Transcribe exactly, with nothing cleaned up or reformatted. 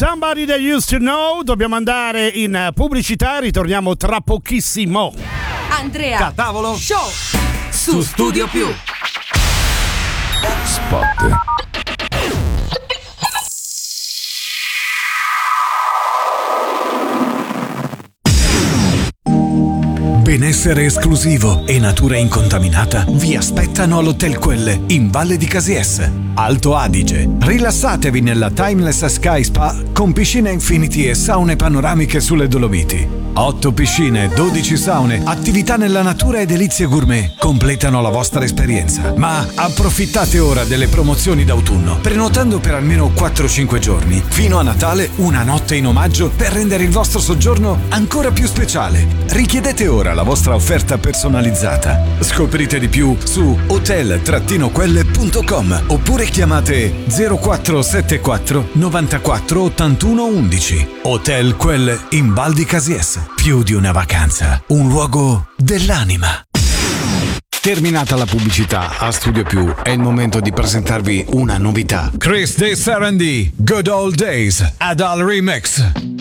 Somebody That Used to Know. Dobbiamo andare in pubblicità, ritorniamo tra pochissimo. Andrea Catavolo Show su Studio Più. Spot. Benessere esclusivo e natura incontaminata vi aspettano all'Hotel Quelle in Valle di Casies, Alto Adige. Rilassatevi nella Timeless Sky Spa con piscina infinity e saune panoramiche sulle Dolomiti. otto piscine, dodici saune, attività nella natura e delizie gourmet completano la vostra esperienza. Ma approfittate ora delle promozioni d'autunno, prenotando per almeno quattro cinque giorni. Fino a Natale una notte in omaggio per rendere il vostro soggiorno ancora più speciale. Richiedete ora la vostra offerta personalizzata. Scoprite di più su hotel quelle punto com oppure chiamate zero quattro sette quattro novantaquattro ottantuno undici. Hotel Quelle in Val di Casies. Più di una vacanza, un luogo dell'anima. Terminata la pubblicità a Studio Più, è il momento di presentarvi una novità. Chris De Sarandì, Good Old Days, Adal Remix.